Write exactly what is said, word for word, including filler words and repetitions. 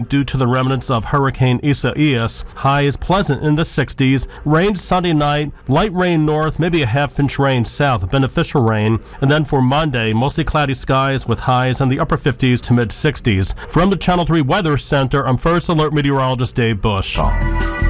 due to the remnants of Hurricane Isaias. Highs pleasant in the sixties. Rain Sunday night, light rain north, maybe a half-inch rain south, beneficial rain. And then for Monday, mostly cloudy skies with highs in the upper fifties to mid-sixties. From the Channel three Weather Center, I'm First Alert Meteorologist Dave Bush. Oh.